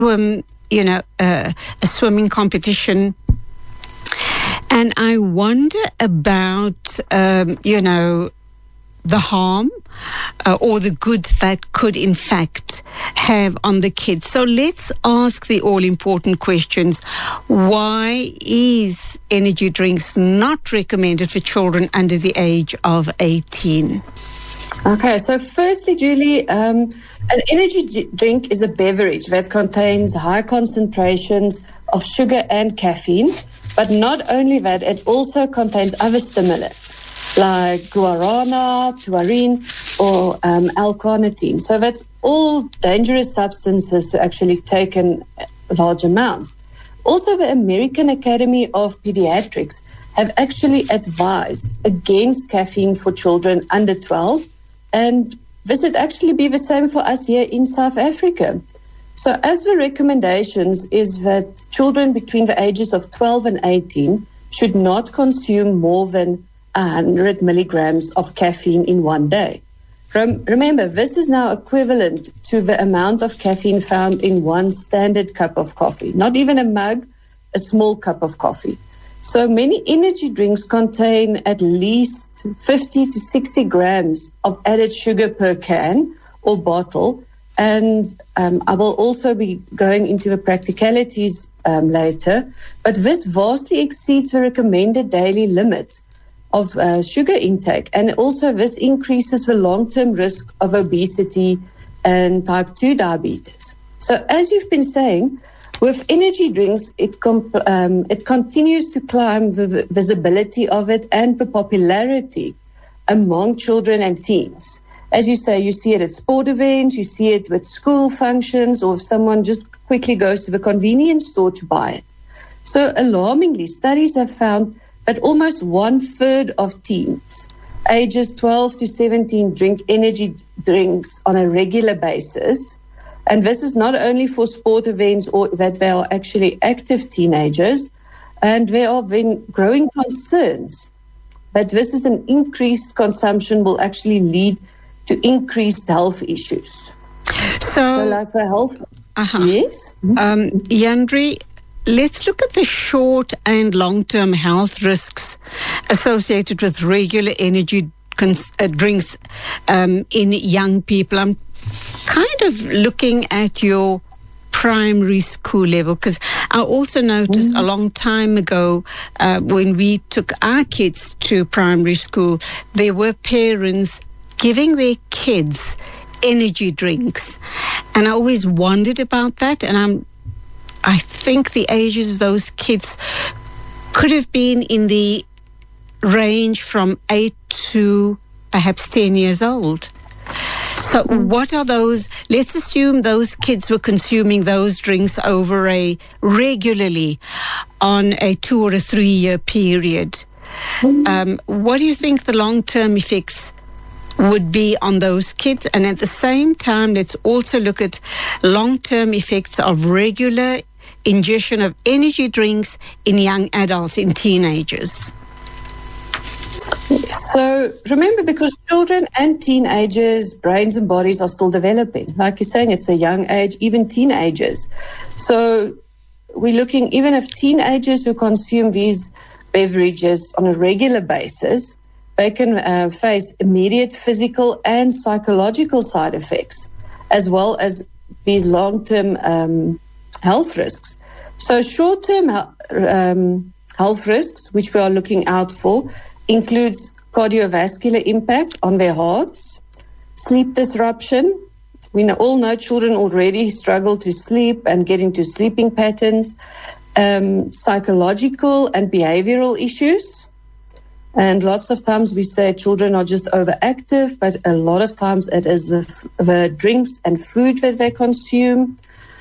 swim, a swimming competition. And I wonder about, the harm or the good that could in fact have on the kids. So let's ask the all-important questions. Why is energy drinks not recommended for children under the age of 18? Okay, so firstly, Julie, an energy drink is a beverage that contains high concentrations of sugar and caffeine, but not only that, it also contains other stimulants like guarana, taurine, or L-carnitine. So that's all dangerous substances to actually take in large amounts. Also, the American Academy of Pediatrics have actually advised against caffeine for children under 12, and this would actually be the same for us here in South Africa. So as the recommendations is that children between the ages of 12 and 18 should not consume more than 100 milligrams of caffeine in one day. Remember, this is now equivalent to the amount of caffeine found in one standard cup of coffee, not even a mug, a small cup of coffee. So many energy drinks contain at least 50 to 60 grams of added sugar per can or bottle. And I will also be going into the practicalities later, but this vastly exceeds the recommended daily limits of sugar intake. And also this increases the long-term risk of obesity and type 2 diabetes. So as you've been saying, with energy drinks, it continues to climb the visibility of it and the popularity among children and teens. As you say, you see it at sport events, you see it with school functions, or if someone just quickly goes to the convenience store to buy it. So alarmingly, studies have found that almost 1/3 of teens ages 12 to 17 drink energy drinks on a regular basis. And this is not only for sport events or that they are actually active teenagers. And there are then growing concerns that this is an increased consumption will actually lead to increased health issues. So like for health, yes? Yandri, let's look at the short and long-term health risks associated with regular energy drinks in young people. I'm kind of looking at your primary school level, because I also noticed a long time ago when we took our kids to primary school, there were parents giving their kids energy drinks. And I always wondered about that. And I think the ages of those kids could have been in the range from 8 to perhaps 10 years old. So what are those? Let's assume those kids were consuming those drinks regularly on a 2 or a 3 year period. What do you think the long-term effects would be on those kids? And at the same time, let's also look at long-term effects of regular ingestion of energy drinks in young adults, in teenagers. So remember, because children and teenagers' brains and bodies are still developing. Like you're saying, it's a young age, even teenagers. So we're looking, even if teenagers who consume these beverages on a regular basis, they can face immediate physical and psychological side effects, as well as these long-term health risks. So short-term health risks, which we are looking out for, includes cardiovascular impact on their hearts, sleep disruption. We all know children already struggle to sleep and get into sleeping patterns, psychological and behavioral issues. And lots of times we say children are just overactive, but a lot of times it is the drinks and food that they consume.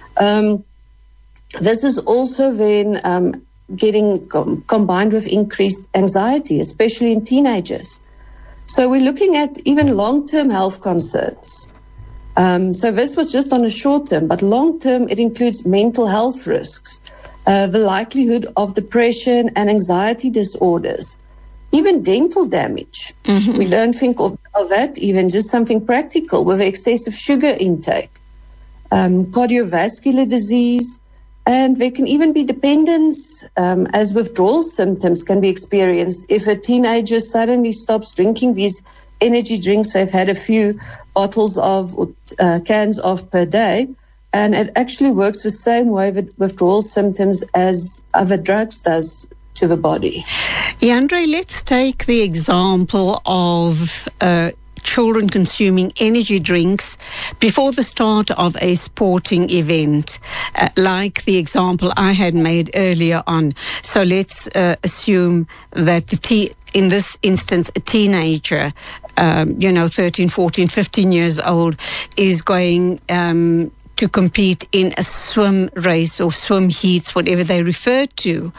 This is also then getting combined with increased anxiety, especially in teenagers. So we're looking at even long-term health concerns. So this was just on a short term, but long-term it includes mental health risks, the likelihood of depression and anxiety disorders, even dental damage. We don't think of that, even just something practical with excessive sugar intake. cardiovascular disease, and there can even be dependence as withdrawal symptoms can be experienced if a teenager suddenly stops drinking these energy drinks they've had a few bottles of or cans of per day. And it actually works the same way with withdrawal symptoms as other drugs does to the body. Yandre, let's take the example of children consuming energy drinks before the start of a sporting event, like the example I had made earlier on. So let's assume that in this instance, a teenager, 13, 14, 15 years old, is going to compete in a swim race or swim heats, whatever they refer to.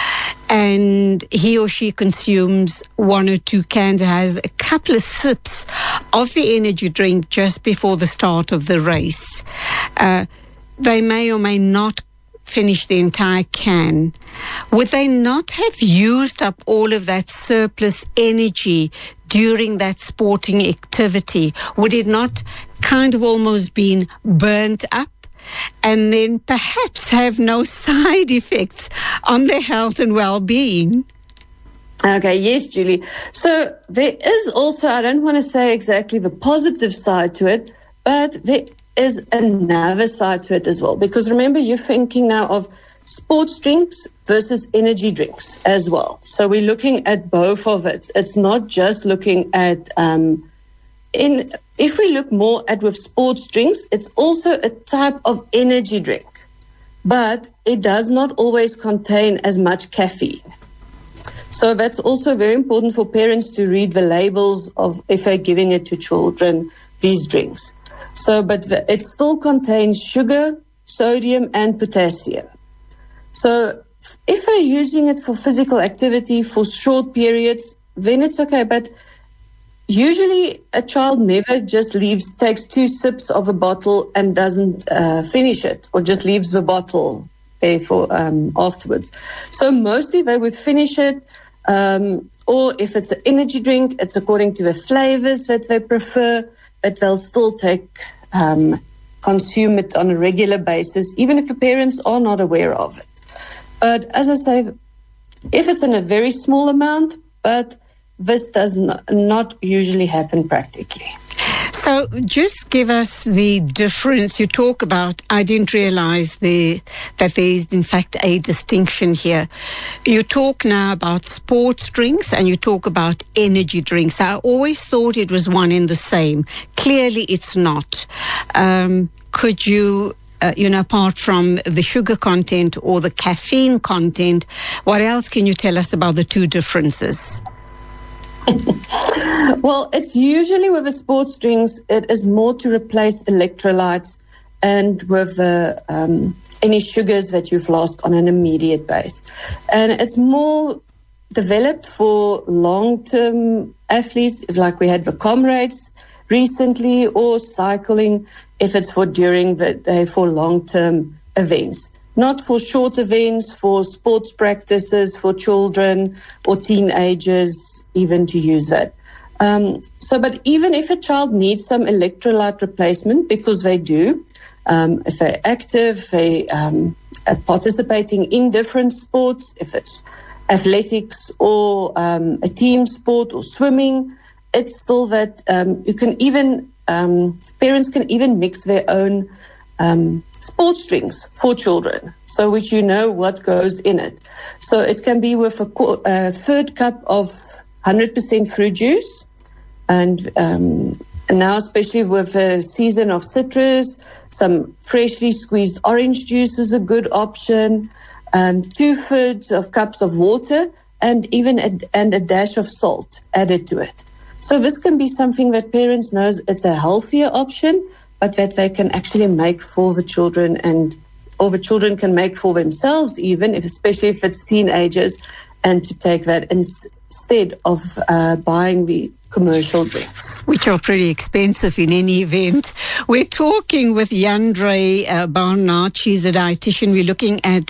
And he or she consumes 1 or 2 cans, has a couple of sips of the energy drink just before the start of the race. They may or may not finish the entire can. Would they not have used up all of that surplus energy during that sporting activity? Would it not kind of almost been burnt up and then perhaps have no side effects on their health and well-being? Okay, yes, Julie. So there is also, I don't want to say exactly the positive side to it, but there is another side to it as well. Because remember, you're thinking now of sports drinks versus energy drinks as well. So we're looking at both of it. It's not just looking at, if we look more at with sports drinks, it's also a type of energy drink, but it does not always contain as much caffeine. So that's also very important for parents to read the labels of if they're giving it to children, these drinks. So, but it still contains sugar, sodium, and potassium. So if they're using it for physical activity for short periods, then it's okay. But usually a child never just takes 2 sips of a bottle and doesn't finish it, or just leaves the bottle there for afterwards. So mostly they would finish it, or if it's an energy drink, it's according to the flavors that they prefer, but they'll still consume it on a regular basis, even if the parents are not aware of it. But as I say, if it's in a very small amount, but this does not usually happen practically. So just give us the difference. You talk about, I didn't realize that there is in fact a distinction here. You talk now about sports drinks and you talk about energy drinks. I always thought it was one and the same. Clearly it's not. Could you, apart from the sugar content or the caffeine content, what else can you tell us about the two differences? Well, it's usually with the sports drinks, it is more to replace electrolytes and with any sugars that you've lost on an immediate base. And it's more developed for long-term athletes, like we had the Comrades recently, or cycling, if it's for during the day for long-term events. Not for short events, for sports practices, for children or teenagers, even to use that. But even if a child needs some electrolyte replacement, because they do, if they're active, they are participating in different sports, if it's athletics or a team sport or swimming, it's still that you can even, parents can even mix their own sports drinks for children, so which what goes in it. So it can be with a third cup of 100% fruit juice, and now especially with the season of citrus, some freshly squeezed orange juice is a good option, 2/3 of cups of water, and even a dash of salt added to it. So this can be something that parents know it's a healthier option, but that they can actually make for the children, or the children can make for themselves even, especially if it's teenagers, and to take that instead of buying the commercial drinks, which are pretty expensive in any event. We're talking with Yandre Barnard. She's a dietitian. We're looking at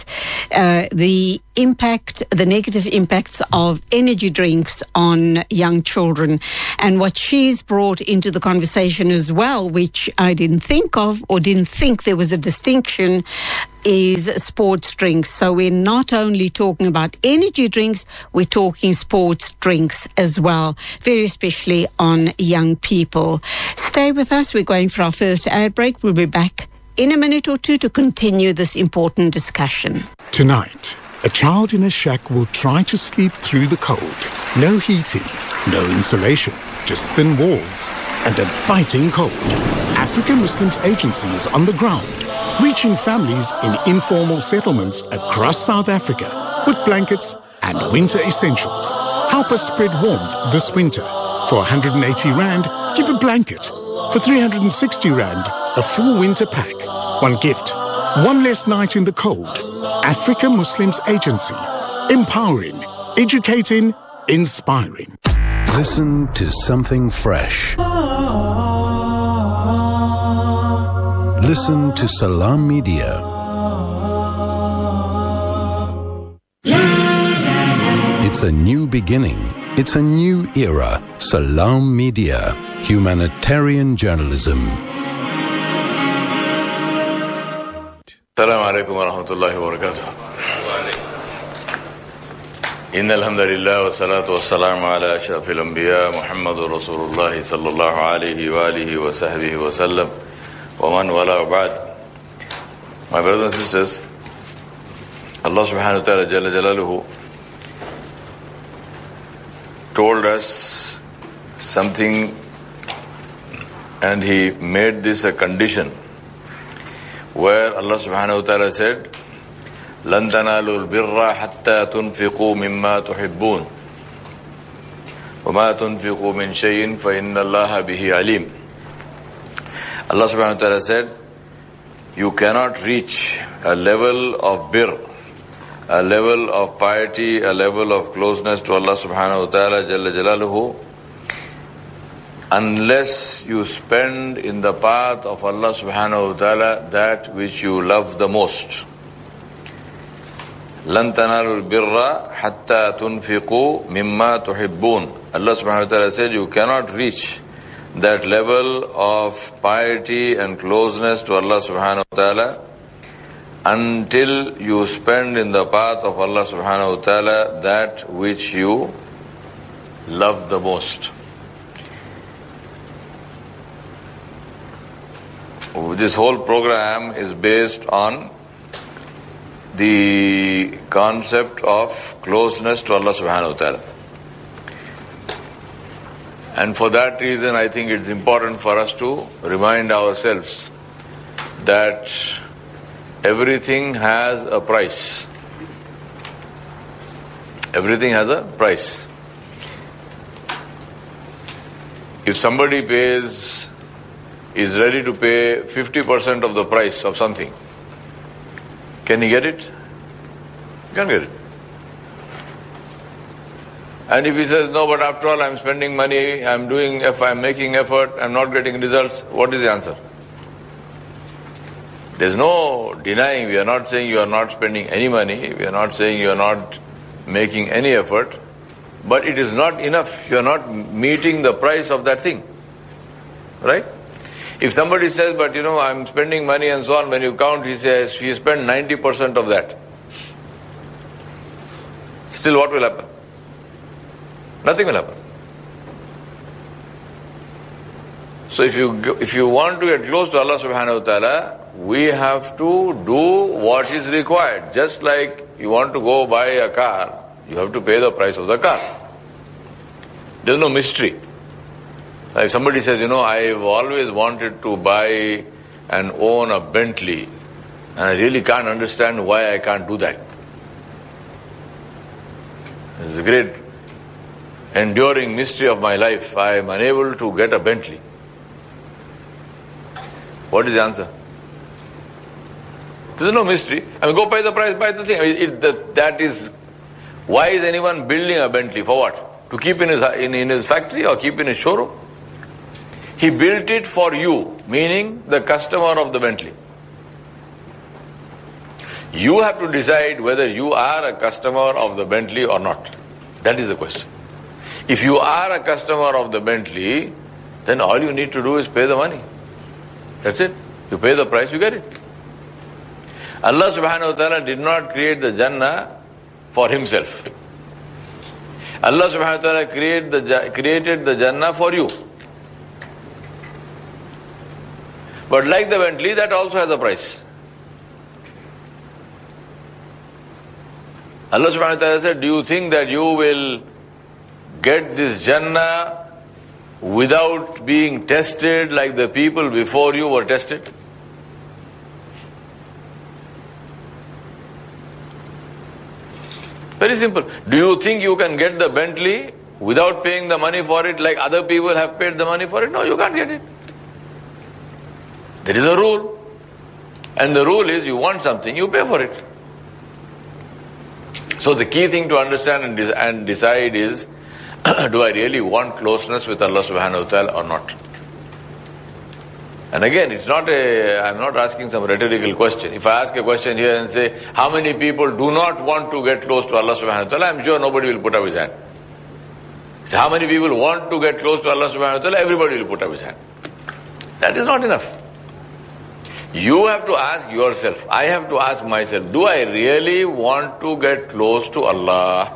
the negative impacts of energy drinks on young children. And what she's brought into the conversation as well, which I didn't think of or didn't think there was a distinction, is sports drinks. So we're not only talking about energy drinks, we're talking sports drinks as well, very especially on young people. Stay with us. We're going for our first ad break. We'll be back in a minute or two to continue this important discussion. Tonight, a child in a shack will try to sleep through the cold. No heating, no insulation, just thin walls and a biting cold. African Muslims Agency is on the ground, reaching families in informal settlements across South Africa with blankets and winter essentials. Help us spread warmth this winter. For 180 Rand, give a blanket. For 360 Rand, a full winter pack. One gift, one less night in the cold. African Muslims Agency. Empowering, educating, inspiring. Listen to something fresh. Listen to Salam Media. It's a new beginning. It's a new era. Salam Media. Humanitarian journalism. Assalamu alaikum wa rahmatullahi wa barakatuh. Inna alhamdulillah wa salatu wa salamu ala ashrafil anbiya Muhammadur Rasulullah sallallahu alayhi wa alihi wa sahbihi wa sallam wa man wala wa ba'd. My brothers and sisters, Allah subhanahu wa ta'ala jalla jalaluhu told us something, and He made this a condition, where Allah subhanahu wa ta'ala said, لَن تَنَالُوا الْبِرَّ حَتَّى تُنْفِقُوا مِمَّا تُحِبُّونَ وَمَا تُنْفِقُوا مِنْ شَيْءٍ فَإِنَّ اللَّهَ بِهِ عَلِيمٌ. Allah subhanahu wa ta'ala said, you cannot reach a level of birr, a level of piety, a level of closeness to Allah subhanahu wa ta'ala jalla jalaluhu, unless you spend in the path of Allah subhanahu wa ta'ala that which you love the most. لَن تَنَالُوا الْبِرَّ حَتَّى تُنْفِقُوا مِمَّا تُحِبُّونَ. Allah subhanahu wa ta'ala said, you cannot reach that level of piety and closeness to Allah subhanahu wa ta'ala until you spend in the path of Allah subhanahu wa ta'ala that which you love the most. This whole program is based on the concept of closeness to Allah subhanahu wa ta'ala. And for that reason, I think it's important for us to remind ourselves that everything has a price. Everything has a price. If somebody is ready to pay 50% of the price of something, can he get it? He can't get it. And if he says, no, but after all, I'm spending money, I'm making effort, I'm not getting results, what is the answer? There's no denying. We are not saying you are not spending any money. We are not saying you are not making any effort. But it is not enough. You are not meeting the price of that thing. Right? If somebody says, but I'm spending money and so on, when you count, he says, he spent 90% of that. Still what will happen? Nothing will happen. So if you want to get close to Allah subhanahu wa ta'ala, we have to do what is required. Just like you want to go buy a car, you have to pay the price of the car. There's no mystery. If somebody says, I've always wanted to buy and own a Bentley, and I really can't understand why I can't do that. It's a great enduring mystery of my life. I am unable to get a Bentley. What is the answer? There's no mystery. Go pay the price, buy the thing. That is, why is anyone building a Bentley? For what? To keep in his factory or keep in his showroom? He built it for you, meaning the customer of the Bentley. You have to decide whether you are a customer of the Bentley or not. That is the question. If you are a customer of the Bentley, then all you need to do is pay the money. That's it. You pay the price, you get it. Allah subhanahu wa ta'ala did not create the Jannah for himself. Allah subhanahu wa ta'ala created the Jannah for you. But like the Bentley, that also has a price. Allah subhanahu wa ta'ala said, do you think that you will get this Jannah without being tested like the people before you were tested? Very simple. Do you think you can get the Bentley without paying the money for it like other people have paid the money for it? No, you can't get it. There is a rule. And the rule is you want something, you pay for it. So the key thing to understand and decide is, do I really want closeness with Allah subhanahu wa ta'ala or not? And again, I'm not asking some rhetorical question. If I ask a question here and say, how many people do not want to get close to Allah subhanahu wa ta'ala, I'm sure nobody will put up his hand. So how many people want to get close to Allah subhanahu wa ta'ala, everybody will put up his hand. That is not enough. You have to ask yourself, I have to ask myself, do I really want to get close to Allah?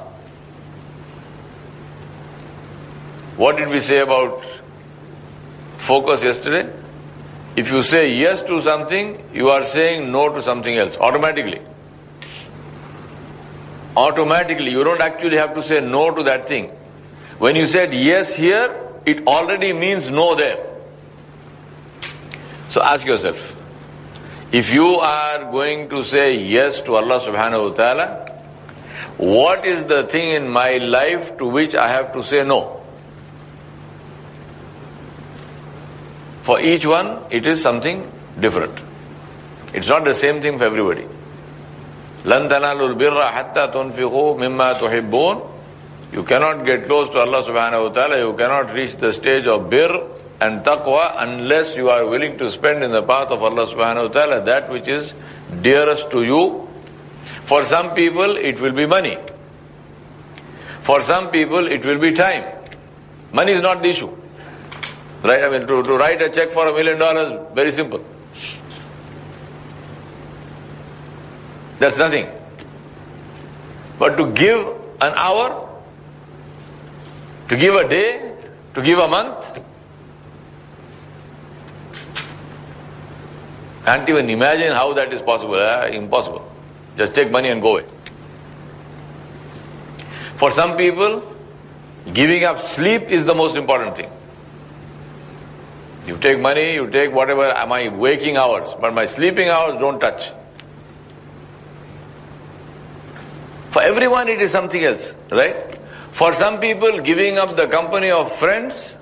What did we say about focus yesterday? If you say yes to something, you are saying no to something else, automatically. Automatically, you don't actually have to say no to that thing. When you said yes here, it already means no there. So ask yourself, if you are going to say yes to Allah subhanahu wa ta'ala, what is the thing in my life to which I have to say no? For each one, it is something different. It's not the same thing for everybody. لَن تَنَالُوا الْبِرَّ حَتَّى تُنْفِقُوا مِمَّا تُحِبُّونَ. You cannot get close to Allah subhanahu wa ta'ala, you cannot reach the stage of birr and taqwa unless you are willing to spend in the path of Allah subhanahu wa ta'ala that which is dearest to you. For some people, it will be money. For some people, it will be time. Money is not the issue. Right? I mean, to write a check for $1 million, very simple. That's nothing. But to give an hour, to give a day, to give a month, can't even imagine how that is possible. Impossible. Just take money and go away. For some people, giving up sleep is the most important thing. You take money, you take whatever my waking hours, but my sleeping hours don't touch. For everyone it is something else, right? For some people, giving up the company of friends,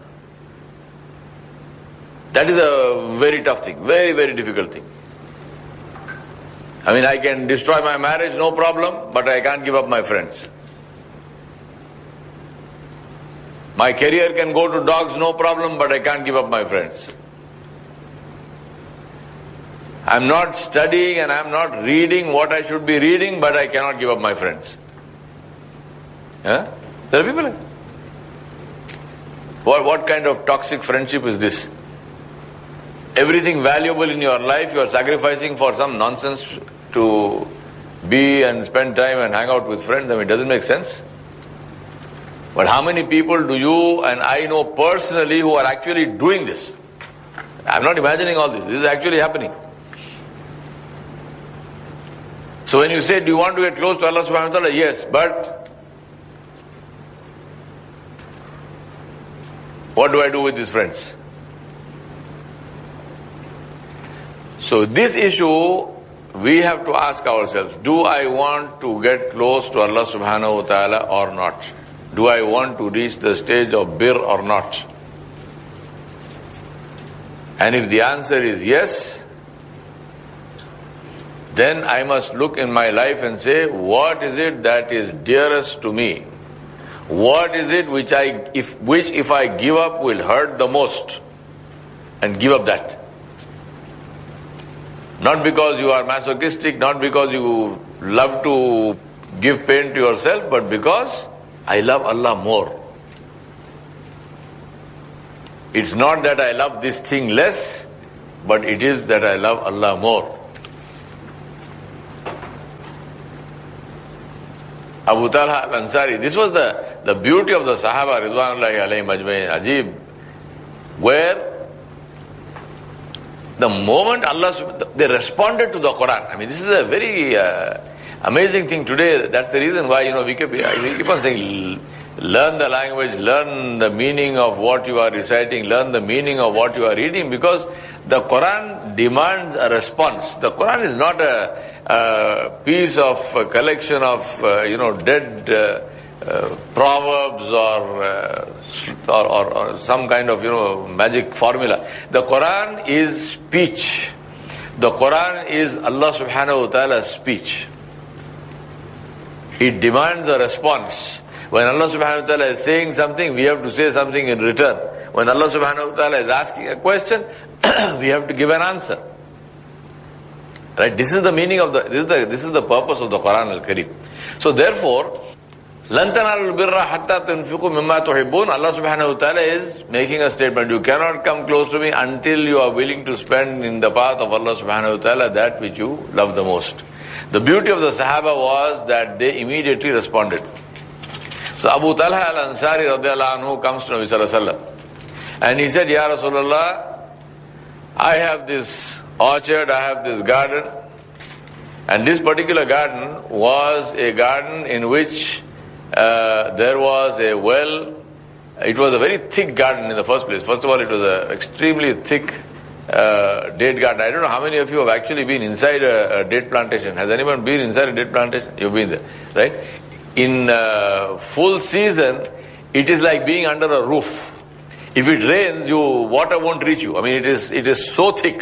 that is a very tough thing, very, very difficult thing. I mean, I can destroy my marriage, no problem, but I can't give up my friends. My career can go to dogs, no problem, but I can't give up my friends. I'm not studying and I'm not reading what I should be reading, but I cannot give up my friends. Yeah? There are people like that. What kind of toxic friendship is this? Everything valuable in your life you are sacrificing for some nonsense to be and spend time and hang out with friends. I mean, it doesn't make sense. But how many people do you and I know personally who are actually doing this? I'm not imagining all this. This is actually happening. So when you say, do you want to get close to Allah subhanahu wa ta'ala? Yes, but what do I do with these friends? So this issue, we have to ask ourselves, do I want to get close to Allah subhanahu wa ta'ala or not? Do I want to reach the stage of birr or not? And if the answer is yes, then I must look in my life and say, what is it that is dearest to me? What is it which if I give up will hurt the most? And give up that. Not because you are masochistic, not because you love to give pain to yourself, but because I love Allah more. It's not that I love this thing less, but it is that I love Allah more. Abu Talha al-Ansari, this was the beauty of the Sahaba, Ridwanullahi alayhim ajmain, Ajib, where the moment they responded to the Quran. I mean, this is a very amazing thing today. That's the reason why, we keep on saying, learn the language, learn the meaning of what you are reciting, learn the meaning of what you are reading, because the Quran demands a response. The Quran is not a piece of a collection of, dead proverbs or some kind of, magic formula. The Quran is speech. The Quran is Allah subhanahu wa ta'ala's speech. It demands a response. When Allah subhanahu wa ta'ala is saying something, we have to say something in return. When Allah subhanahu wa ta'ala is asking a question, we have to give an answer. Right? This is the meaning of this is the purpose of the Quran al-Kareem. So therefore, لَن تَنَالُوا الْبِرَّ حَتَّى تُنْفِقُوا مِمَّا تُحِبُّونَ. Allah subhanahu wa ta'ala is making a statement. You cannot come close to me until you are willing to spend in the path of Allah subhanahu wa ta'ala that which you love the most. The beauty of the Sahaba was that they immediately responded. So Abu Talha al-Ansari radiallahu anhu comes to Nabi sallallahu alaihi wasallam and he said, Ya Rasulullah, I have this orchard, I have this garden, and this particular garden was a garden in which there was a well. It was a very thick garden in the first place. First of all, it was an extremely thick date garden. I don't know how many of you have actually been inside a date plantation. Has anyone been inside a date plantation? You've been there, right? In full season, it is like being under a roof. If it rains, water won't reach you. I mean, it is so thick.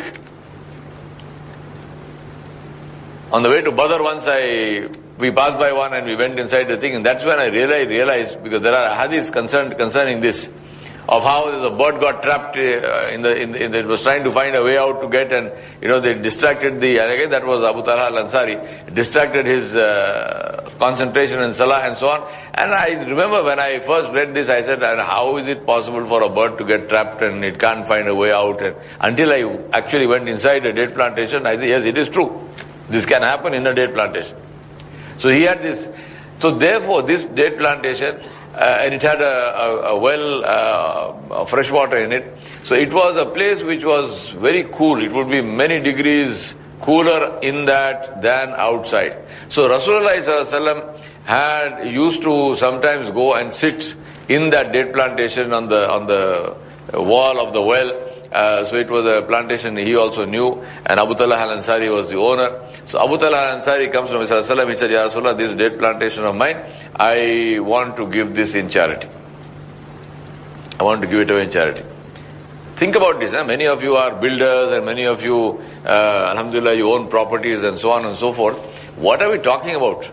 On the way to Badr once, we passed by one and we went inside the thing, and that's when I realized, because there are hadiths concerning this, of how the bird got trapped it was trying to find a way out to get, and they distracted and again that was Abu Talha al-Ansari, distracted his concentration in Salah and so on. And I remember when I first read this, I said, how is it possible for a bird to get trapped and it can't find a way out? And until I actually went inside a date plantation, I said, yes, it is true. This can happen in a date plantation. So he had this. So therefore, this date plantation, and it had a well, fresh water in it. So it was a place which was very cool. It would be many degrees cooler in that than outside. So Rasulullah had used to sometimes go and sit in that date plantation on the wall of the well. So it was a plantation he also knew, and Abu Talha al-Ansari was the owner. So Abu Talha al-Ansari comes to Rasulullah, he said, Ya Rasulullah, this date plantation of mine, I want to give this in charity. I want to give it away in charity. Think about this, many of you are builders and many of you, alhamdulillah, you own properties and so on and so forth. What are we talking about?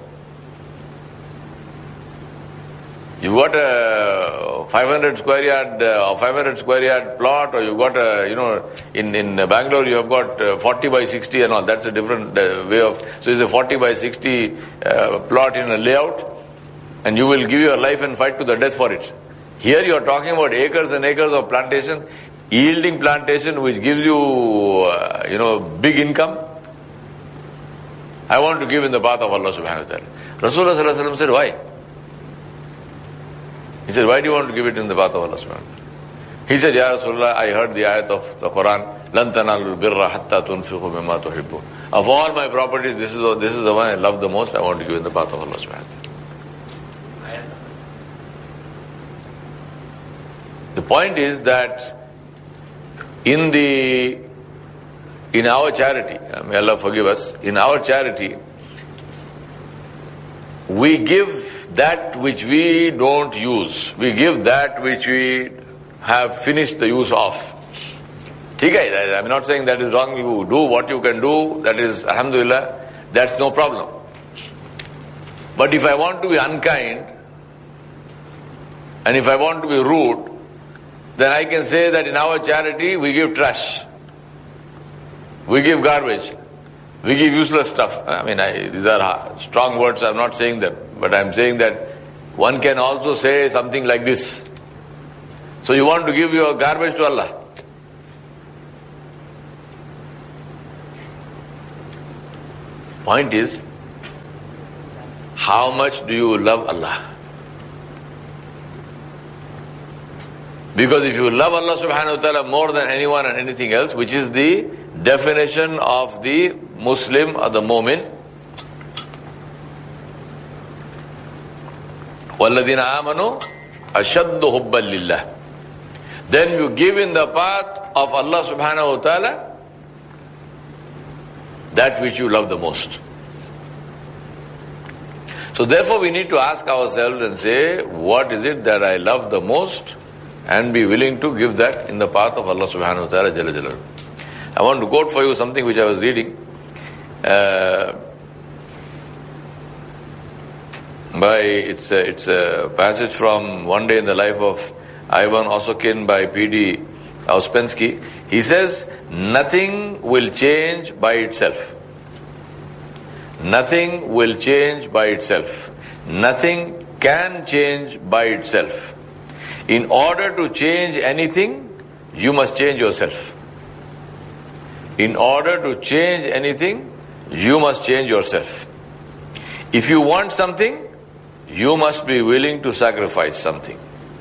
You've got a 500 square yard plot, or you've got in Bangalore you have got 40 by 60 and all. That's a different way of. So it's a 40 by 60 plot in a layout, and you will give your life and fight to the death for it. Here you are talking about acres and acres of plantation, yielding plantation which gives you big income. I want to give in the path of Allah subhanahu wa ta'ala. Rasulullah sallallahu alaihi wasallam said, why? He said, why do you want to give it in the path of Allah subhanahu wa ta'ala? He said, Ya Rasulullah, I heard the ayat of the Quran, لَن تَنَالُوا الْبِرَّ حَتَّى تُنْفِقُوا مِمَّا تُحِبُّونَ. Of all my properties, this is the one I love the most. I want to give in the path of Allah subhanahu wa ta'ala. The point is that in our charity, may Allah forgive us, in our charity, we give that which we don't use. We give that which we have finished the use of. I'm not saying that is wrong. You do what you can do. That is, alhamdulillah, that's no problem. But if I want to be unkind, and if I want to be rude, then I can say that in our charity we give trash. We give garbage. We give useless stuff. I mean, these are strong words, I'm not saying them. But I'm saying that one can also say something like this. So you want to give your garbage to Allah. Point is, how much do you love Allah? Because if you love Allah subhanahu wa ta'ala more than anyone and anything else, which is the definition of the Muslim or the Mu'min, وَالَّذِينَ آمَنُوا أَشَدُّ حُبًّا لِلَّهِ, then you give in the path of Allah subhanahu wa ta'ala that which you love the most. So therefore we need to ask ourselves and say, what is it that I love the most? And be willing to give that in the path of Allah subhanahu wa ta'ala jalla jalaluhu. I want to quote for you something which I was reading. It's a passage from One Day in the Life of Ivan Osokin by P.D. Ouspensky. He says, nothing will change by itself. Nothing will change by itself. Nothing can change by itself. In order to change anything, you must change yourself. In order to change anything, you must change yourself. If you want something, you must be willing to sacrifice something.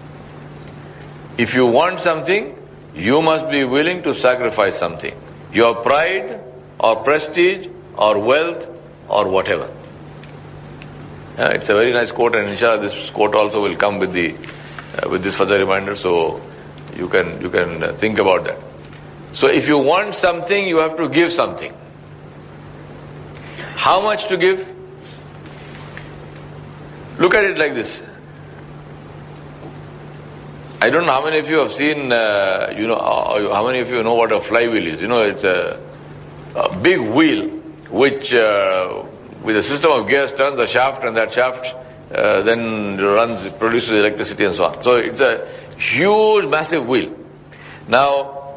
If you want something, you must be willing to sacrifice something. Your pride or prestige or wealth or whatever. It's a very nice quote, and inshallah this quote also will come with this further reminder, so you can think about that. So if you want something, you have to give something. How much to give? Look at it like this. I don't know how many of you have seen, how many of you know what a flywheel is. It's a big wheel which with a system of gears turns the shaft, and that shaft then produces electricity and so on. So it's a huge, massive wheel. Now,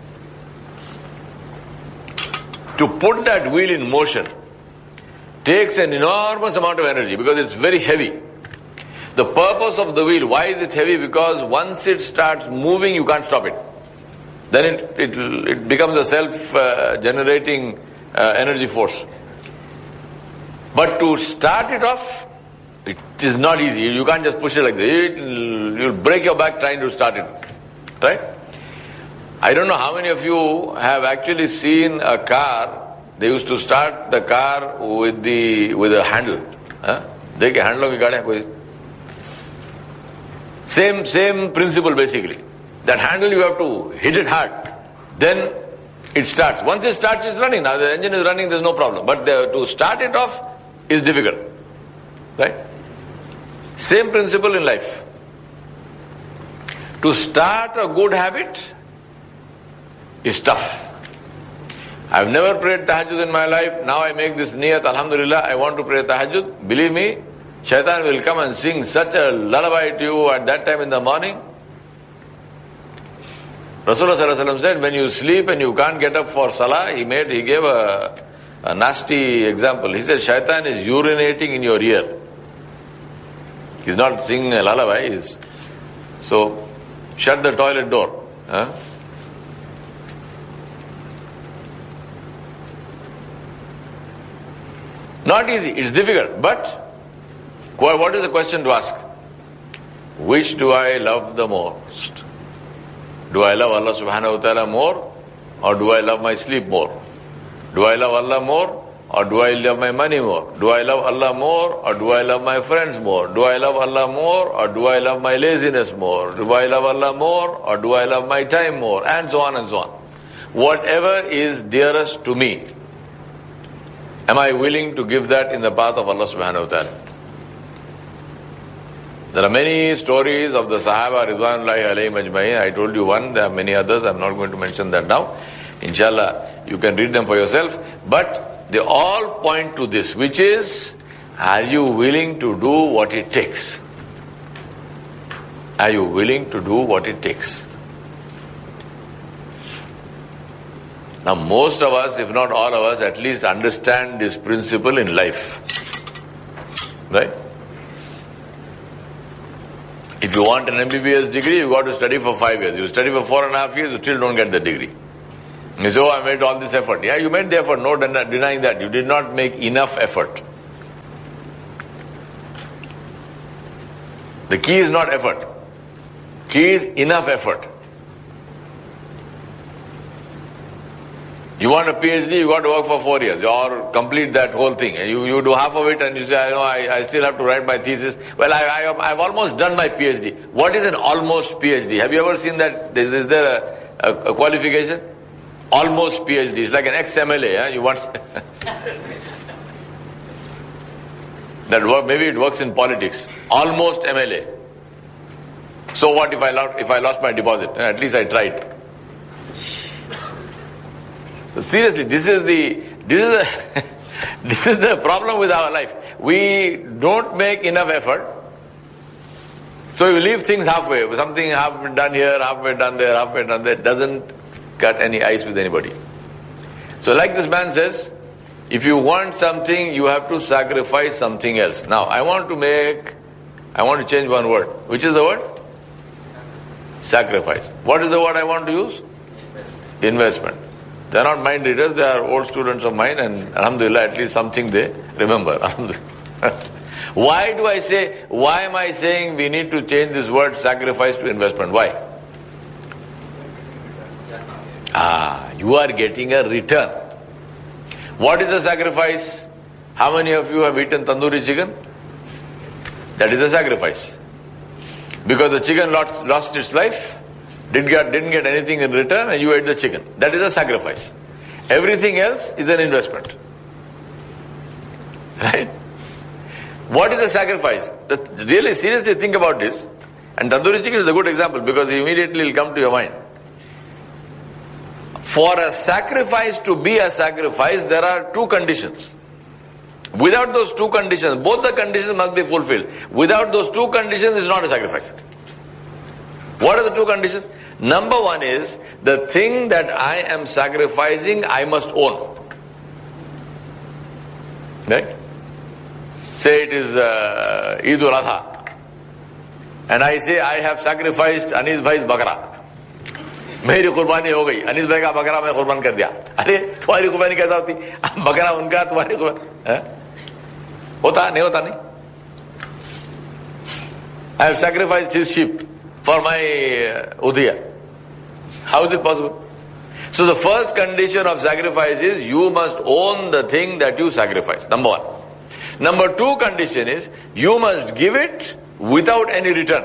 to put that wheel in motion takes an enormous amount of energy because it's very heavy. The purpose of the wheel, why is it heavy? Because once it starts moving, you can't stop it. Then it becomes a self-generating energy force. But to start it off, it is not easy. You can't just push it like this. You'll break your back trying to start it. Right? I don't know how many of you have actually seen a car. They used to start the car with a handle. Dekhe handle ki gaadiyan koi. Same principle basically. That handle you have to hit it hard. Then it starts. Once it starts, it's running. Now the engine is running, there's no problem. But to start it off is difficult. Right? Same principle in life. To start a good habit is tough. I've never prayed tahajjud in my life. Now I make this niyat, alhamdulillah, I want to pray tahajjud. Believe me, shaitan will come and sing such a lullaby to you at that time in the morning. Rasulullah sallallahu alaihi wasallam said, when you sleep and you can't get up for salah, he gave a nasty example. He said, shaitan is urinating in your ear. He's not singing a lullaby. So, shut the toilet door. Not easy, it's difficult. But, what is the question to ask? Which do I love the most? Do I love Allah subhanahu wa ta'ala more, or do I love my sleep more? Do I love Allah more, or do I love my money more? Do I love Allah more, or do I love my friends more? Do I love Allah more, or do I love my laziness more? Do I love Allah more, or do I love my time more? And so on and so on. Whatever is dearest to me, am I willing to give that in the path of Allah subhanahu wa ta'ala? There are many stories of the Sahaba Ridwanullahi alayhim ajma'in. I told you one, there are many others. I'm not going to mention that now. Inshallah, you can read them for yourself. But they all point to this, which is, are you willing to do what it takes? Are you willing to do what it takes? Now most of us, if not all of us, at least understand this principle in life. Right? If you want an MBBS degree, you got to study for 5 years. You study for 4.5 years, you still don't get the degree. You say, oh, I made all this effort. Yeah, you made the effort, no denying that. You did not make enough effort. The key is not effort. Key is enough effort. You want a PhD, you got to work for 4 years or complete that whole thing. You do half of it and you say, I still have to write my thesis. Well, I've almost done my PhD. What is an almost PhD? Have you ever seen that? Is there a qualification? Almost PhD. It's like an ex-MLA. Huh? You want that work? Maybe it works in politics. Almost MLA. So what if I lost my deposit? At least I tried. So seriously, this is the problem with our life. We don't make enough effort. So you leave things halfway. Something half done here, halfway done there, halfway done there. Doesn't cut any ice with anybody. So like this man says, if you want something, you have to sacrifice something else. Now, I want to change one word. Which is the word? Sacrifice. What is the word I want to use? Investment. They are not mind readers, they are old students of mine, and alhamdulillah, at least something they remember. Why am I saying we need to change this word sacrifice to investment? Why? You are getting a return. What is a sacrifice? How many of you have eaten tandoori chicken? That is a sacrifice. Because the chicken lost its life, didn't get anything in return, and you ate the chicken. That is a sacrifice. Everything else is an investment. Right? What is a sacrifice? Really seriously think about this. And tandoori chicken is a good example because immediately it will come to your mind. For a sacrifice to be a sacrifice, there are two conditions. Without those two conditions, both the conditions must be fulfilled. Without those two conditions, it's not a sacrifice. What are the two conditions? Number one is, the thing that I am sacrificing, I must own. Right? Say it is Eid ul-Adha. And I say, I have sacrificed Anis Bhai's bakra. मेरी कुर्बानी हो गई, अनीस भाई का बकरा मैं कुर्बान कर दिया. अरे तुम्हारी कुर्बानी कैसा होती? बकरा उनका, तुम्हारी कुर्बानी होता नहीं होता नहीं. I have sacrificed his sheep for my udhiya. How is it possible? So the first condition of sacrifice is you must own the thing that you sacrifice. Number one. Number two condition is you must give it without any return.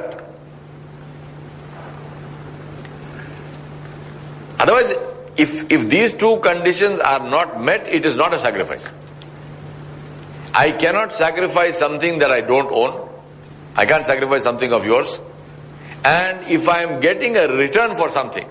Otherwise, if these two conditions are not met, it is not a sacrifice. I cannot sacrifice something that I don't own. I can't sacrifice something of yours. And if I am getting a return for something.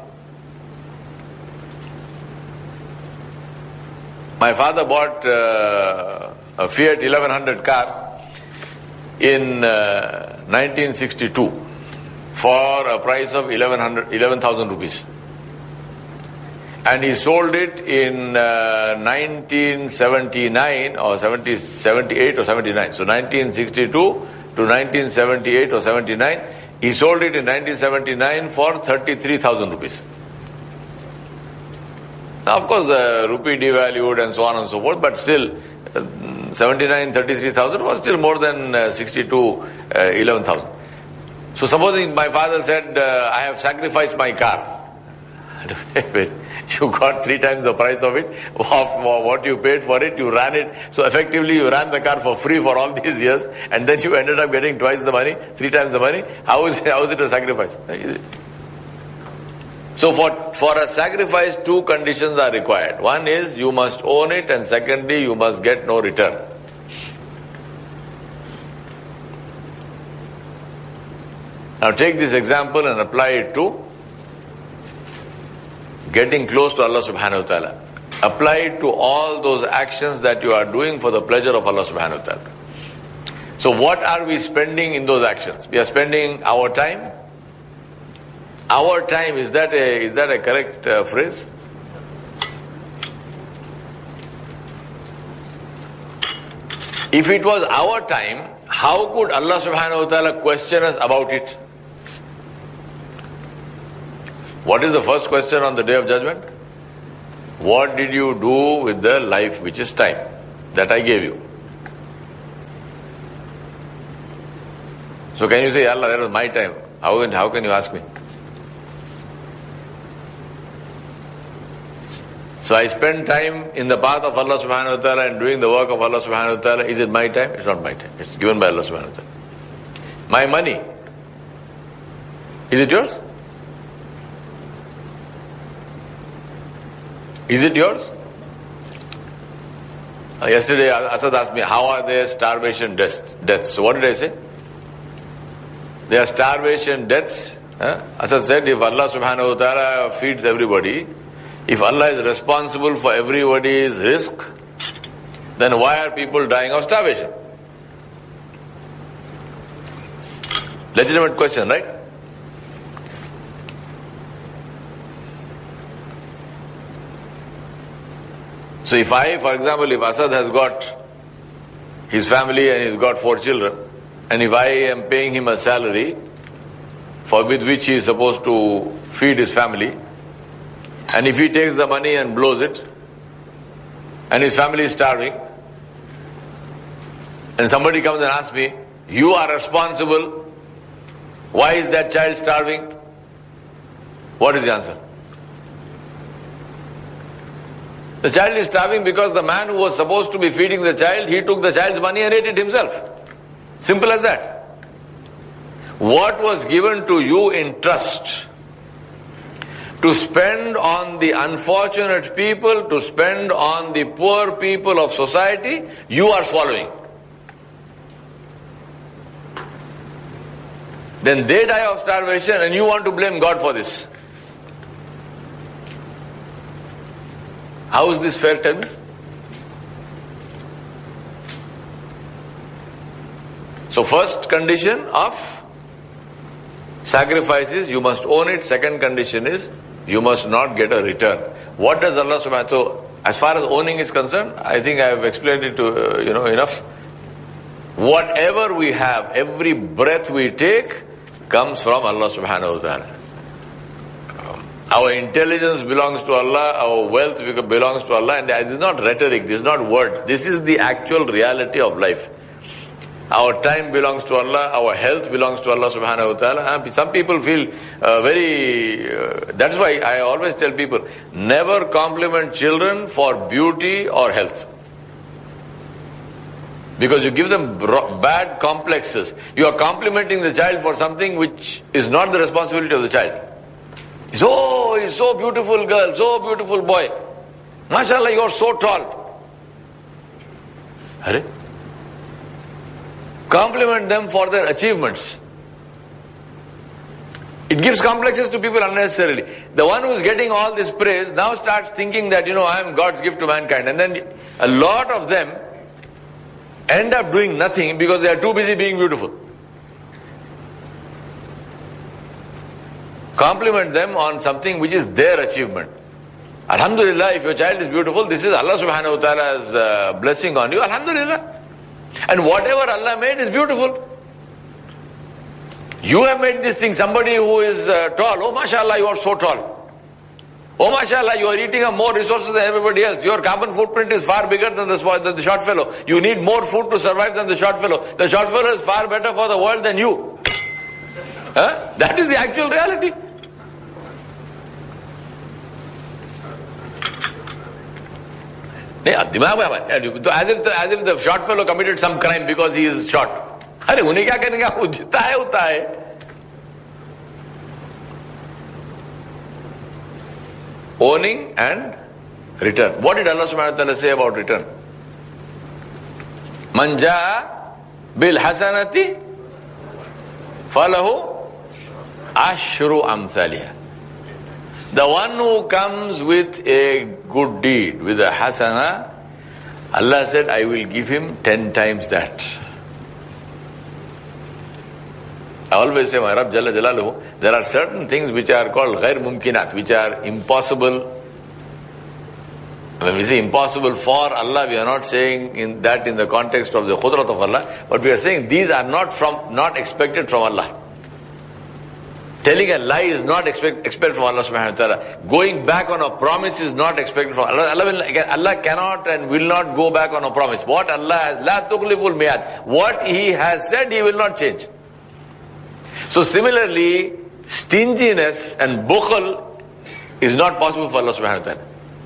My father bought a Fiat 1100 car in 1962 for a price of 11,000 rupees. And he sold it in 1979 or 78 or 79. So 1962 to 1978 or 79. He sold it in 1979 for 33,000 rupees. Now, of course, the rupee devalued and so on and so forth, but still, 79, 33,000 was still more than 62, 11,000. So supposing my father said, I have sacrificed my car. You got 3 times the price of it, of what you paid for it, you ran it. So effectively you ran the car for free for all these years, and then you ended up getting twice the money, 3 times the money. How is it a sacrifice? So for a sacrifice, 2 conditions are required. One is you must own it, and secondly you must get no return. Now take this example and apply it to getting close to Allah subhanahu wa ta'ala. Apply it to all those actions that you are doing for the pleasure of Allah subhanahu wa ta'ala. So what are we spending in those actions? We are spending our time. Our time, is that a correct phrase? If it was our time, how could Allah subhanahu wa ta'ala question us about it? What is the first question on the Day of Judgment? What did you do with the life which is time that I gave you? So can you say, Allah, that was my time. How can you ask me? So I spend time in the path of Allah subhanahu wa ta'ala and doing the work of Allah subhanahu wa ta'ala. Is it my time? It's not my time. It's given by Allah subhanahu wa ta'ala. My money. Is it yours? Is it yours? Yesterday Asad asked me, how are there starvation deaths? So what did I say? There are starvation deaths. Asad said, if Allah subhanahu wa ta'ala feeds everybody, if Allah is responsible for everybody's risk, then why are people dying of starvation? Legitimate question, right? So if for example, if Asad has got his family and he's got 4 children, and if I am paying him a salary with which he is supposed to feed his family, and if he takes the money and blows it, and his family is starving, and somebody comes and asks me, you are responsible, why is that child starving? What is the answer? The child is starving because the man who was supposed to be feeding the child, he took the child's money and ate it himself. Simple as that. What was given to you in trust to spend on the unfortunate people, to spend on the poor people of society, you are swallowing. Then they die of starvation and you want to blame God for this. How is this fair, tell me? So first condition of sacrifice is you must own it. Second condition is you must not get a return. What does Allah subhanahu wa ta'ala... So as far as owning is concerned, I think I have explained it to enough. Whatever we have, every breath we take comes from Allah subhanahu wa ta'ala. Our intelligence belongs to Allah, our wealth belongs to Allah, and this is not rhetoric, this is not words, this is the actual reality of life. Our time belongs to Allah, our health belongs to Allah subhanahu wa ta'ala. Some people feel that's why I always tell people, never compliment children for beauty or health. Because you give them bad complexes. You are complimenting the child for something which is not the responsibility of the child. He's so beautiful girl, so beautiful boy. MashaAllah, you are so tall. Hare? Compliment them for their achievements. It gives complexes to people unnecessarily. The one who is getting all this praise now starts thinking that, I am God's gift to mankind. And then a lot of them end up doing nothing because they are too busy being beautiful. Compliment them on something which is their achievement. Alhamdulillah, if your child is beautiful, this is Allah subhanahu wa ta'ala's blessing on you. Alhamdulillah. And whatever Allah made is beautiful. You have made this thing, somebody who is tall. Oh, mashallah, you are so tall. Oh, mashallah, you are eating up more resources than everybody else. Your carbon footprint is far bigger than the short fellow. You need more food to survive than the short fellow. The short fellow is far better for the world than you. That is the actual reality. As if the short fellow committed some crime because he is short. अरे उन्हें क्या करेंगे, वो जितना है उतना है. Owning and return. What did Allah subhanahu wa ta'ala say about return? Man jaa bil hasanati falahu ashru amthaliha. The one who comes with a good deed, with a hasana, Allah said, I will give him 10 times that. I always say, my Rabb Jalla Jalaluhu, there are certain things which are called ghair mumkinat, which are impossible, When we say impossible for Allah, we are not saying in the context of the Qudrat of Allah, but we are saying these are not expected from Allah. Telling a lie is not expected from Allah subhanahu wa ta'ala. Going back on a promise is not expected from Allah. Allah cannot and will not go back on a promise. What Allah has, la tukhliful mi'ad. What He has said, He will not change. So similarly, stinginess and bukhl is not possible for Allah subhanahu wa ta'ala.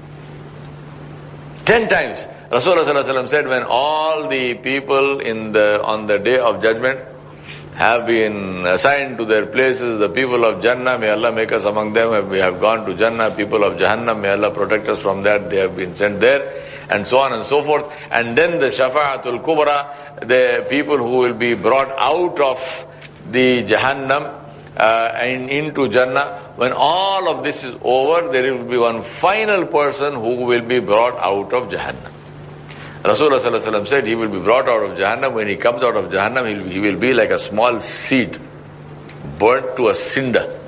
10 times. Rasulullah sallallahu alaihi wasallam said, when all the people on the day of judgment have been assigned to their places, the people of Jannah, may Allah make us among them, we have gone to Jannah, people of Jahannam, may Allah protect us from that, they have been sent there, and so on and so forth. And then the Shafa'atul Kubra, the people who will be brought out of the Jahannam and into Jannah, when all of this is over, there will be one final person who will be brought out of Jahannam. Rasulullah sallallahu alaihi wasallam said he will be brought out of Jahannam. When he comes out of Jahannam, he will be like a small seed burnt to a cinder.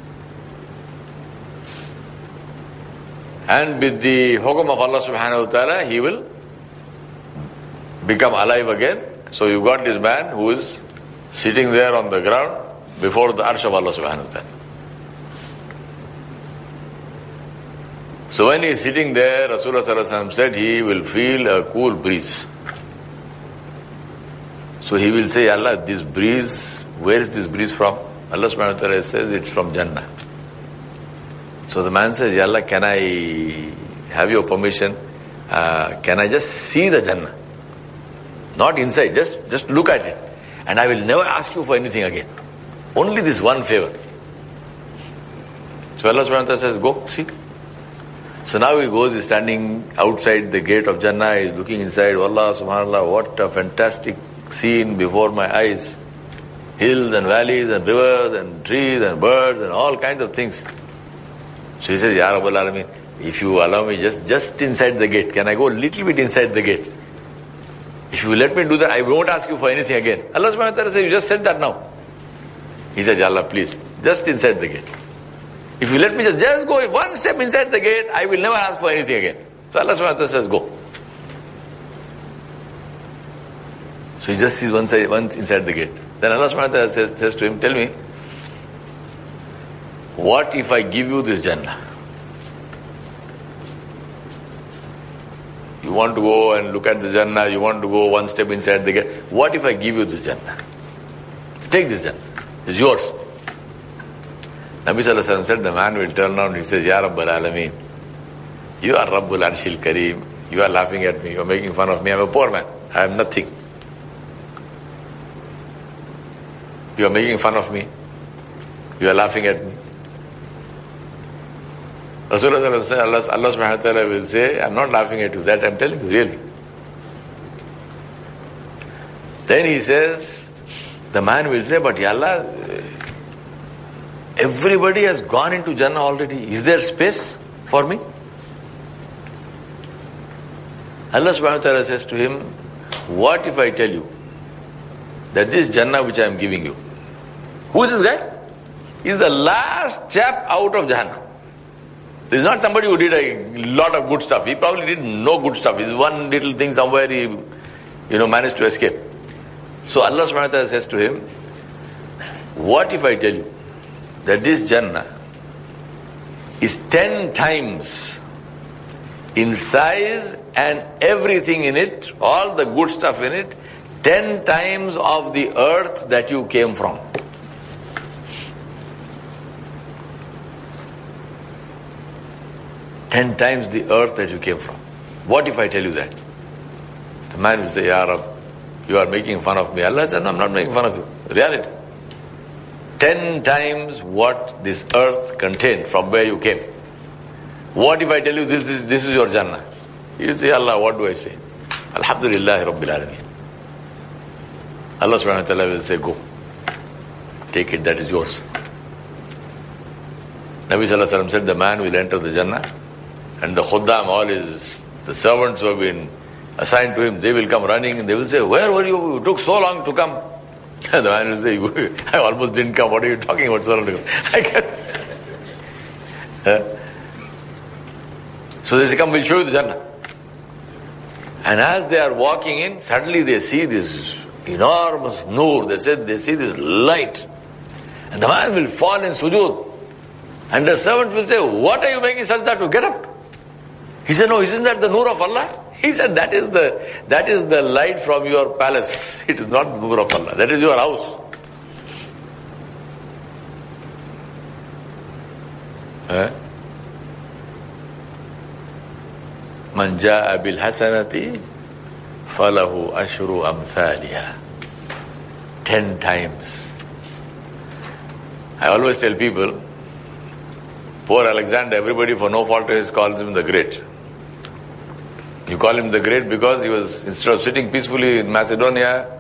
And with the hukum of Allah subhanahu wa ta'ala, he will become alive again. So you got this man who is sitting there on the ground before the arsh of Allah subhanahu wa ta'ala. So when he is sitting there, Rasulullah sallallahu alaihi wasallam said he will feel a cool breeze. So he will say, Allah, this breeze, where is this breeze from? Allah subhanahu wa ta'ala says it's from Jannah. So the man says, Ya Allah, can I have your permission? Can I just see the Jannah? Not inside, just look at it. And I will never ask you for anything again. Only this one favor. So Allah subhanahu wa ta'ala says, go, see. So now he goes, he's standing outside the gate of Jannah, he's looking inside. Allah subhanallah, what a fantastic scene before my eyes. Hills and valleys and rivers and trees and birds and all kinds of things. So he says, Ya Rabbal Alameen, if you allow me just inside the gate, can I go a little bit inside the gate? If you let me do that, I won't ask you for anything again. Allah subhanahu wa ta'ala says, you just said that now. He said, Ya Allah, please, just inside the gate. If you let me just go one step inside the gate, I will never ask for anything again. So Allah subhanahu wa ta'ala says, go. So he just sees one inside the gate. Then Allah subhanahu wa ta'ala says to him, tell me, what if I give you this Jannah? You want to go and look at the Jannah, you want to go one step inside the gate. What if I give you this Jannah? Take this Jannah. It's yours. Nabi sallallahu alaihi wasallam said, the man will turn around and he says, Ya Rabbal Alameen, you are Rabbul Arshil Kareem, you are laughing at me, you are making fun of me, I am a poor man, I am nothing. You are making fun of me, you are laughing at me. Rasulullah says, Allah subhanahu wa ta'ala will say, I am not laughing at you, that I am telling you, really. Then he says, the man will say, but Ya Allah, everybody has gone into Jannah already. Is there space for me? Allah subhanahu wa ta'ala says to him, what if I tell you that this Jannah which I am giving you, who is this guy? He is the last chap out of Jahannam. This is not somebody who did a lot of good stuff. He probably did no good stuff. It's one little thing somewhere he managed to escape. So Allah subhanahu wa ta'ala says to him, what if I tell you that this Jannah is 10 times in size and everything in it, all the good stuff in it, 10 times of the earth that you came from. Ten times the earth that you came from. What if I tell you that? The man will say, Ya Rab, you are making fun of me. Allah said, no, I'm not making fun of you. Reality. 10 times what this earth contained from where you came. What if I tell you this is your Jannah? You say, Allah, what do I say? Alhamdulillah Rabbil Alameen. Allah subhanahu wa ta'ala will say, go. Take it, that is yours. Nabi sallallahu alaihi wasallam said, the man will enter the Jannah and the khuddam, the servants who have been assigned to him, they will come running and they will say, where were you? You took so long to come. The man will say, I almost didn't come. What are you talking about so long to come? So they say, come, we'll show you the Jannah. And as they are walking in, suddenly they see this enormous noor. They said they see this light. And the man will fall in sujood. And the servant will say, what are you making sajda to? Get up. He said, no, isn't that the noor of Allah? He said, that is the light from your palace. It is not the noor of Allah. That is your house. Man jaa bil hasanati falahu ashru amthaliha. 10 times. I always tell people, poor Alexander, everybody for no fault of his calls him the Great. You call him the Great because he was, instead of sitting peacefully in Macedonia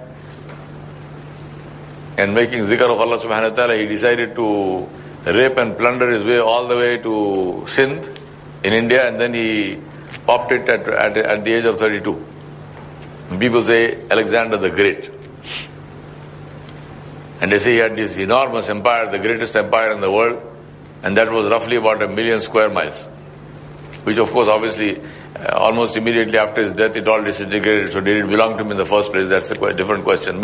and making zikr of Allah subhanahu wa ta'ala, he decided to rape and plunder his way all the way to Sindh in India, and then he popped it at the age of 32. And people say Alexander the Great. And they say he had this enormous empire, the greatest empire in the world, and that was roughly about 1 million square miles. Which of course, obviously, almost immediately after his death, it all disintegrated. So did it belong to him in the first place? That's a quite different question.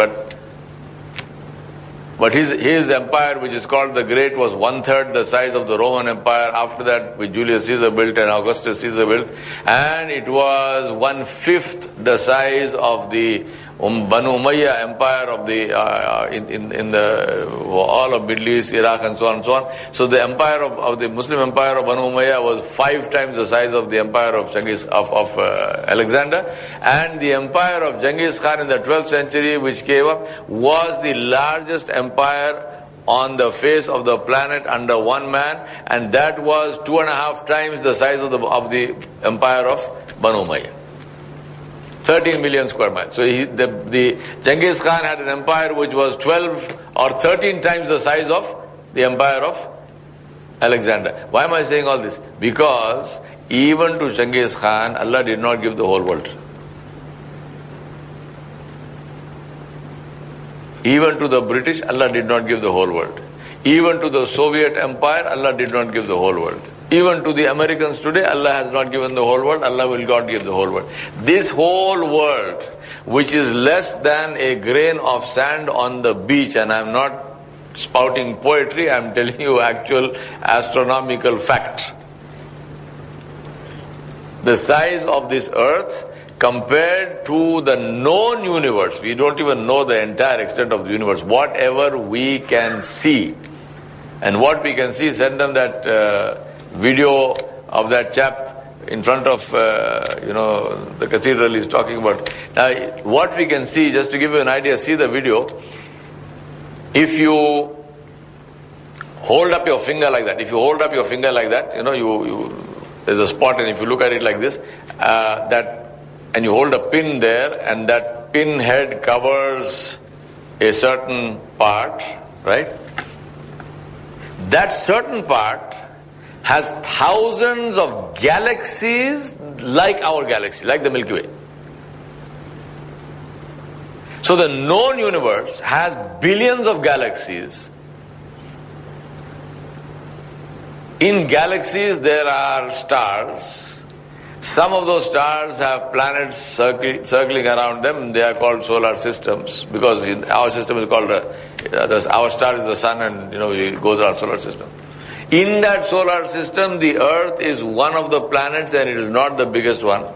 But his empire, which is called the Great, was 1/3 the size of the Roman Empire. After that, which Julius Caesar built and Augustus Caesar built, and it was 1/5 the size of the Banu Umayyah Empire of the in the all of Middle East, Iraq, and so on and so on. So the empire of the Muslim Empire of Banu Umayyah was 5 times the size of the empire of Alexander, and the empire of Genghis Khan in the 12th century, which came up, was the largest empire on the face of the planet under one man, and that was 2.5 times the size of the empire of Banu Umayyah. 13 million square miles. So the Genghis Khan had an empire which was 12 or 13 times the size of the empire of Alexander. Why am I saying all this? Because even to Genghis Khan, Allah did not give the whole world. Even to the British, Allah did not give the whole world. Even to the Soviet Empire, Allah did not give the whole world. Even to the Americans today, Allah has not given the whole world. Allah will not give the whole world. This whole world, which is less than a grain of sand on the beach, and I'm not spouting poetry, I'm telling you actual astronomical fact. The size of this earth compared to the known universe, we don't even know the entire extent of the universe, whatever we can see. And what we can see, send them that video of that chap in front of, the cathedral he's talking about. Now, what we can see, just to give you an idea, see the video. If you hold up your finger like that, there's a spot, and if you look at it like this, and you hold a pin there, and that pin head covers a certain part, right? That certain part has thousands of galaxies like our galaxy, like the Milky Way. So the known universe has billions of galaxies. In galaxies there are stars. Some of those stars have planets circling around them. They are called solar systems, because our system is called, our star is the sun, and it goes around solar system. In that solar system, the Earth is one of the planets, and it is not the biggest one.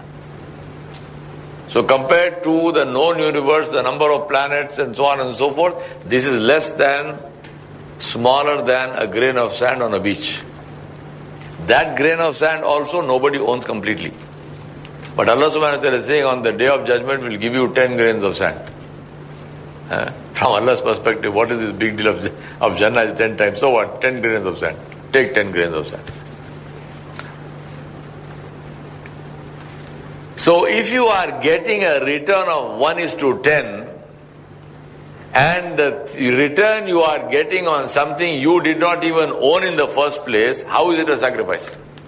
So compared to the known universe, the number of planets and so on and so forth, this is smaller than a grain of sand on a beach. That grain of sand also nobody owns completely. But Allah subhanahu wa ta'ala is saying, on the day of judgment, we'll give you 10 grains of sand. From Allah's perspective, what is this big deal of Jannah is 10 times? So what? 10 grains of sand. Take 10 grains of sand. So if you are getting a return of 1:10, and the return you are getting on something you did not even own in the first place, how is it a sacrifice?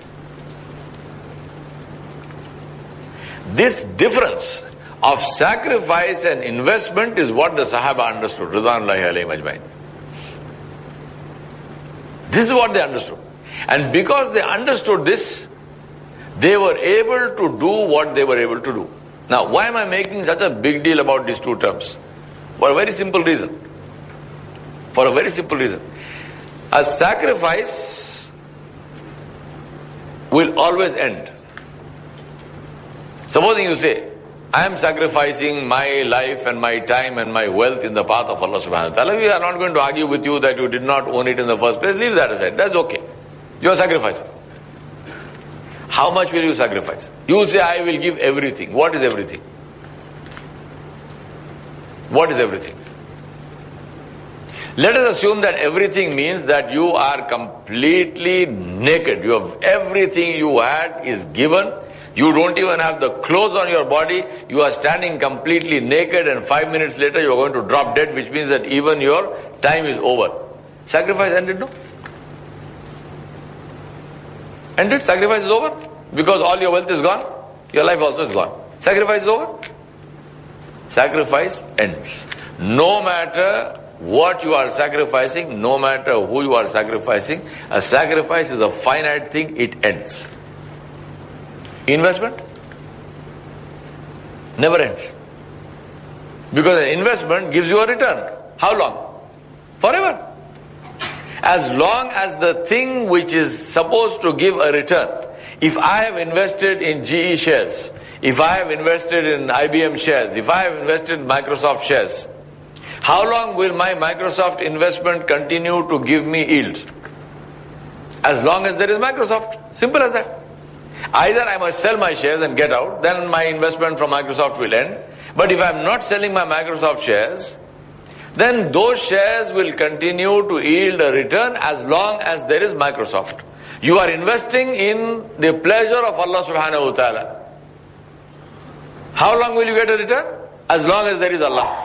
This difference of sacrifice and investment is what the Sahaba understood, Ridwanullahi alayhim ajmain. This is what they understood. And because they understood this, They were able to do what they were able to do. Now, why am I making such a big deal about these two terms? For a very simple reason. For a very simple reason. A sacrifice will always end. Supposing you say, I am sacrificing my life and my time and my wealth in the path of Allah subhanahu wa ta'ala. We are not going to argue with you that you did not own it in the first place. Leave that aside. That's okay. You are sacrificing. How much will you sacrifice? You will say, I will give everything. What is everything? What is everything? Let us assume that everything means that you are completely naked. You have everything you had is given. You don't even have the clothes on your body. You are standing completely naked, and 5 minutes later you are going to drop dead, which means that even your time is over. Sacrifice ended, no? Ended? Sacrifice is over? Because all your wealth is gone? Your life also is gone. Sacrifice is over? Sacrifice ends. No matter what you are sacrificing, no matter who you are sacrificing, a sacrifice is a finite thing, it ends. Investment never ends. Because an investment gives you a return. How long? Forever. As long as the thing which is supposed to give a return, if I have invested in GE shares, if I have invested in IBM shares, if I have invested in Microsoft shares, how long will my Microsoft investment continue to give me yield? As long as there is Microsoft. Simple as that. Either I must sell my shares and get out, then my investment from Microsoft will end. But if I am not selling my Microsoft shares, then those shares will continue to yield a return as long as there is Microsoft. You are investing in the pleasure of Allah subhanahu wa ta'ala. How long will you get a return? As long as there is Allah.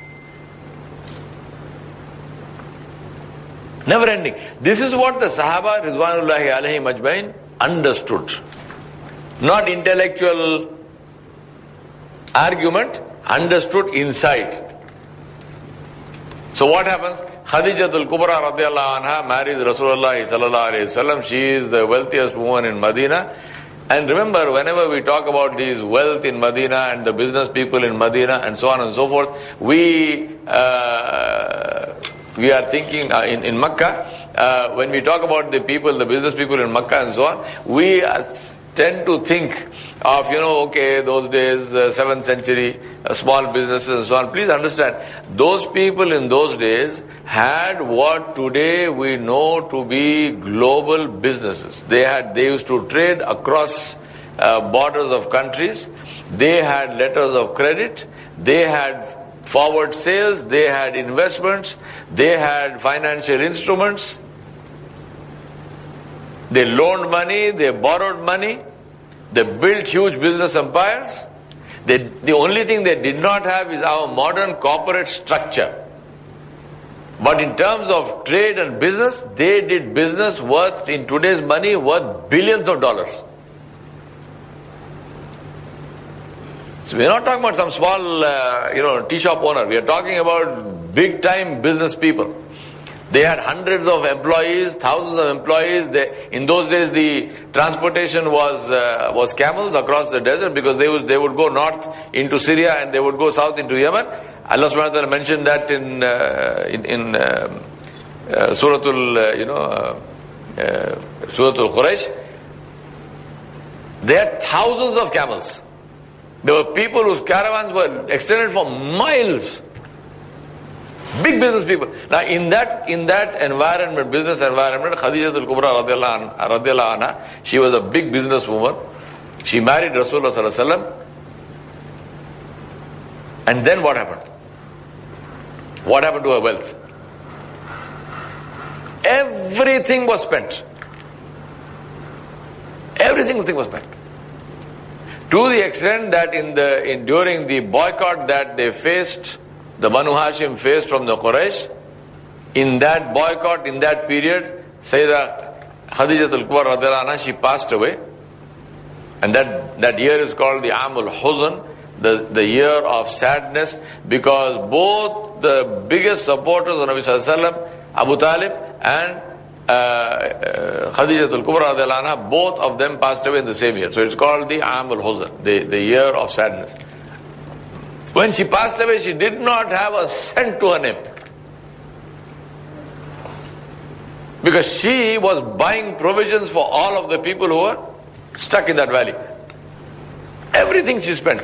Never ending. This is what the Sahaba Rizwanullahi alayhim ajmain understood. Not intellectual argument, understood insight. So what happens? Khadijatul Kubra radiallahu anha marries Rasulullah sallallahu alayhi wasallam. She is the wealthiest woman in Medina. And remember, whenever we talk about these wealth in Medina and the business people in Medina and so on and so forth, we are thinking in Makkah, when we talk about the people, the business people in Makkah and so on, we tend to think of, okay, those days, 7th century, small businesses and so on. Please understand, those people in those days had what today we know to be global businesses. They used to trade across borders of countries. They had letters of credit. They had forward sales. They had investments. They had financial instruments. They loaned money, they borrowed money, they built huge business empires. The only thing they did not have is our modern corporate structure. But in terms of trade and business, they did business worth, in today's money, worth billions of dollars. So we're not talking about some small, tea shop owner. We are talking about big time business people. They had hundreds of employees, thousands of employees. In those days, the transportation was camels across the desert, because they would go north into Syria and they would go south into Yemen. Allah subhanahu wa ta'ala mentioned that in Suratul Quraysh. They had thousands of camels. There were people whose caravans were extended for miles. Big business people. Now in that environment, business environment, Khadijatul Kubra radiallahu anha, she was a big business woman. She married Rasulullah sallallahu alaihi wasallam. And then what happened? What happened to her wealth? Everything was spent. Every single thing was spent. To the extent that during the boycott that they faced, the Banu Hashim faced from the Quraysh, in that boycott, in that period, Sayyidah Khadijatul Kubra radiallahu anha, she passed away. And that year is called the Amul Huzn, the year of sadness, because both the biggest supporters of Nabi Sallallahu Alaihi Wasallam, Abu Talib and Khadijatul Kubra radiallahu anha, both of them passed away in the same year. So it's called the Aam al-Huzn, the year of sadness. When she passed away, she did not have a cent to her name. Because she was buying provisions for all of the people who were stuck in that valley. Everything she spent.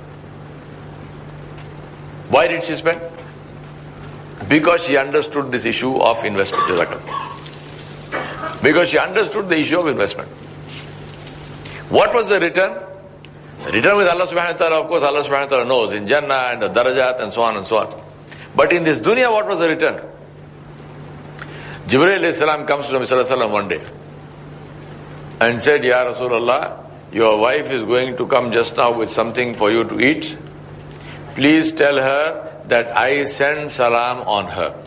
Why did she spend? Because she understood this issue of investment. Because she understood the issue of investment. What was the return? The return with Allah subhanahu wa ta'ala, of course, Allah subhanahu wa ta'ala knows, in Jannah and the darajat and so on and so on. But in this dunya, what was the return? Jibreel alayhi salam comes to Nabi sallallahu alayhi wa sallam one day and said, Ya Rasulullah, your wife is going to come just now with something for you to eat. Please tell her that I send salam on her.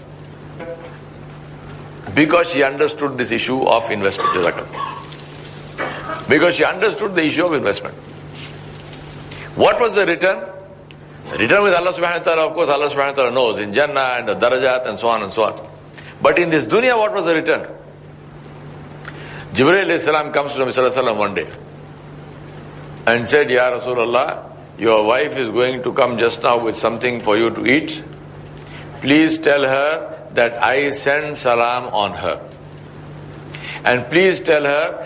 Because she understood this issue of investment. Because she understood the issue of investment. What was the return? The return with Allah subhanahu wa ta'ala, of course, Allah subhanahu wa ta'ala knows, in Jannah and the darajat and so on and so on. But in this dunya, what was the return? Jibreel alayhi salam comes to Nabi sallallahu alayhi wa sallam one day and said, Ya Rasulullah, your wife is going to come just now with something for you to eat. Please tell her that I send salam on her. And please tell her